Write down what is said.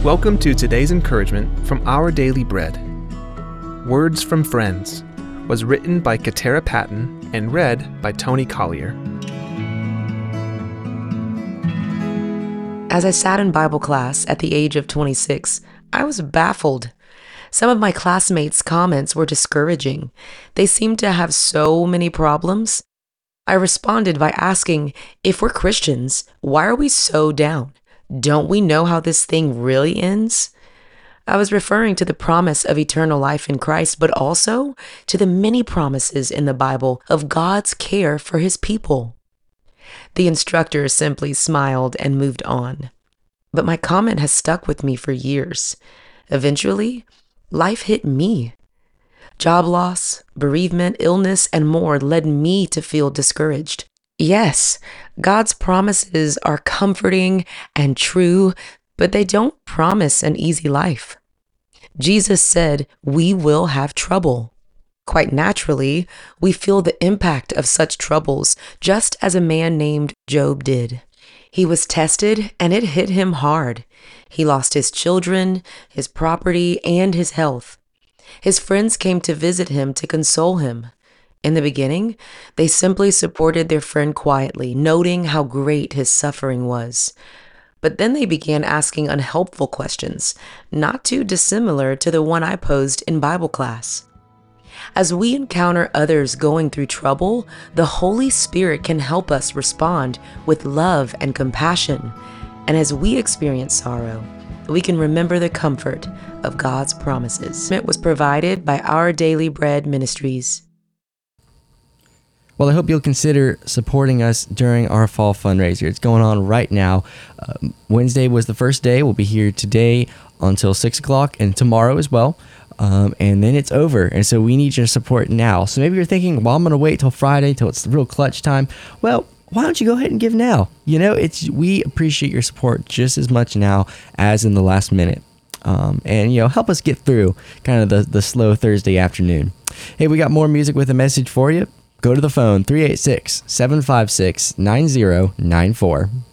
Welcome to today's encouragement from Our Daily Bread. Words from Friends was written by Katera Patton and read by Tony Collier. As I sat in Bible class at the age of 26, I was baffled. Some of my classmates' comments were discouraging. They seemed to have so many problems. I responded by asking, if we're Christians, why are we so down? Don't we know how this thing really ends? I was referring to the promise of eternal life in Christ, but also to the many promises in the Bible of God's care for his people. The instructor simply smiled and moved on. But my comment has stuck with me for years. Eventually, life hit me. Job loss, bereavement, illness, and more led me to feel discouraged. Yes, God's promises are comforting and true, but they don't promise an easy life. Jesus said we will have trouble. Quite naturally, we feel the impact of such troubles, just as a man named Job did. He was tested, and it hit him hard. He lost his children, his property, and his health. His friends came to visit him to console him. In the beginning, they simply supported their friend quietly, noting how great his suffering was. But then they began asking unhelpful questions, not too dissimilar to the one I posed in Bible class. As we encounter others going through trouble, the Holy Spirit can help us respond with love and compassion. And as we experience sorrow, we can remember the comfort of God's promises. It was provided by Our Daily Bread Ministries. Well, I hope you'll consider supporting us during our fall fundraiser. It's going on right now. Wednesday was the first day. We'll be here today until 6 o'clock and tomorrow as well. And then it's over. And so we need your support now. So maybe you're thinking, well, I'm going to wait till Friday, till it's the real clutch time. Well, why don't you go ahead and give now? You know, we appreciate your support just as much now as in the last minute. And, help us get through kind of the slow Thursday afternoon. Hey, we got more music with a message for you. Go to the phone, 386-756-9094.